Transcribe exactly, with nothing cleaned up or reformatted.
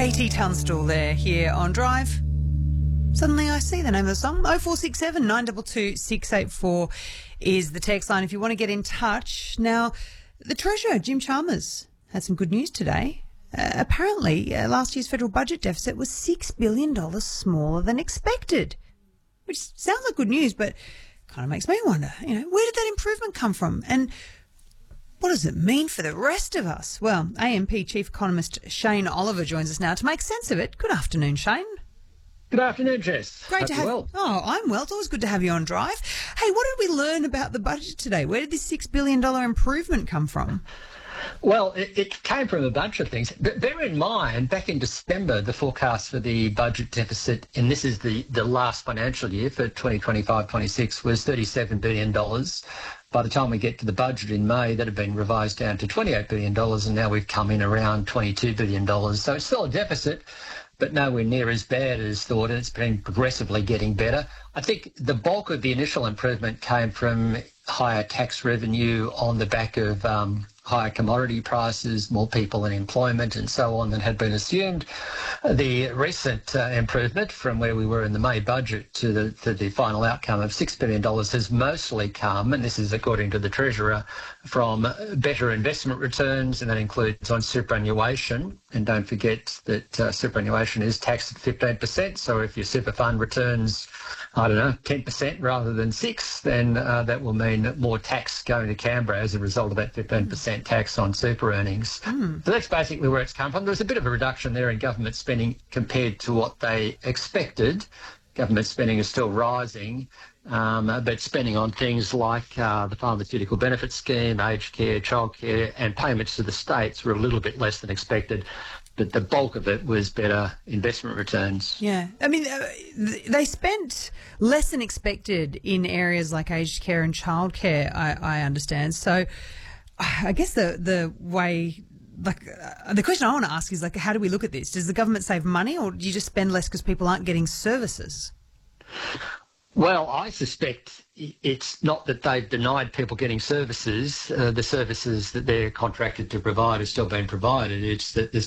Katie Tunstall there here on Drive. Suddenly I see the name of the song. oh four six seven, nine two two, six eight four is the text line if you want to get in touch. Now, the Treasurer, Jim Chalmers, had some good news today. Uh, apparently, uh, last year's federal budget deficit was six billion dollars smaller than expected, which sounds like good news, but kind of makes me wonder, you know, where did that improvement come from? And what does it mean for the rest of us? Well, A M P Chief Economist Shane Oliver joins us now to make sense of it. Good afternoon, Shane. Good afternoon, Jess. Great Hope to you're have. well. Oh, I'm well. It's always good to have you on Drive. Hey, what did we learn about the budget today? Where did this six billion dollars improvement come from? Well, it, it came from a bunch of things. But bear in mind, back in December, the forecast for the budget deficit, and this is the, the last financial year for twenty twenty-five twenty-six, was thirty-seven billion dollars. By the time we get to the budget in May, that had been revised down to twenty-eight billion dollars, and now we've come in around twenty-two billion dollars. So it's still a deficit, but nowhere near as bad as thought, and it's been progressively getting better. I think the bulk of the initial improvement came from higher tax revenue on the back of um, higher commodity prices, more people in employment and so on than had been assumed. The recent uh, improvement from where we were in the May budget to the, to the final outcome of six billion dollars has mostly come, and this is according to the Treasurer, from better investment returns, and that includes on superannuation. And don't forget that uh, superannuation is taxed at fifteen percent, so if your super fund returns, I don't know, ten percent rather than six, then uh, that will mean more tax going to Canberra as a result of that fifteen percent tax on super earnings. Mm. So that's basically where it's come from. There was a bit of a reduction there in government spending compared to what they expected. Government spending is still rising, um, but spending on things like uh, the pharmaceutical benefit scheme, aged care, childcare, and payments to the states were a little bit less than expected. But the bulk of it was better investment returns. Yeah. I mean, uh, they spent less than expected in areas like aged care and childcare, I, I understand. So I guess the, the way, like, uh, the question I want to ask is, like, how do we look at this? Does the government save money, or do you just spend less because people aren't getting services? Well, I suspect it's not that they've denied people getting services. Uh, the services that they're contracted to provide are still being provided. It's that there's